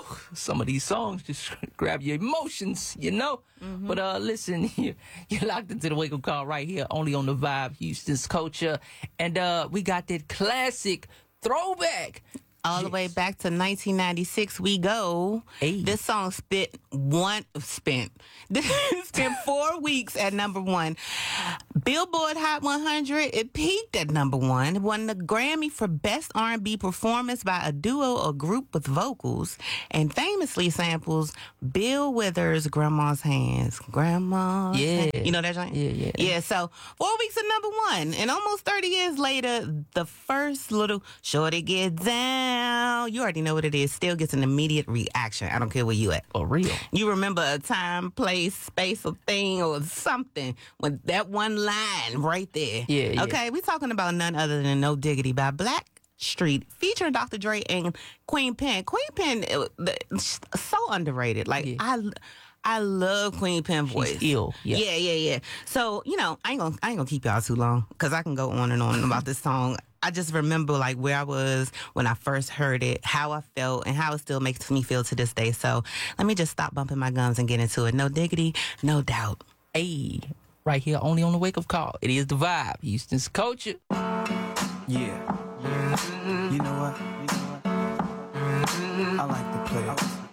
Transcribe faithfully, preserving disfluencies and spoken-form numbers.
some of these songs just grab your emotions, you know. Mm-hmm. But uh, listen, you, you're locked into the Wake Up Call right here, only on the Vibe, Houston's Culture. And uh, we got that classic throwback. All the way back to nineteen ninety-six, we go. Hey. This song spent one spent spent four weeks at number one. Billboard Hot one hundred. It peaked at number one. It won the Grammy for Best R and B Performance by a duo or group with vocals, and famously samples Bill Withers' "Grandma's Hands." Grandma's Yeah, Hands. You know that joint? Yeah, yeah, yeah. So four weeks at number one, and almost thirty years later, the first little "Shorty Get Down." You already know what it is. Still gets an immediate reaction. I don't care where you at. For real. You remember a time, place, space, or thing, or something with that one line right there. Yeah, yeah. Okay, we talking about none other than "No Diggity" by Blackstreet, featuring Doctor Dre and Queen Pen. Queen Pen, it, so underrated. Like yeah. I. I love Queen Pen voice. She's ill. Yeah. yeah, yeah, yeah. So, you know, I ain't gonna I ain't gonna keep y'all too long because I can go on and on about this song. I just remember like where I was when I first heard it, how I felt, and how it still makes me feel to this day. So let me just stop bumping my gums and get into it. No diggity, no doubt. Hey, right here, only on the Wake Up Call. It is the Vibe, Houston's Culture. Yeah. Mm-hmm. You know what? You know what? I like to play it.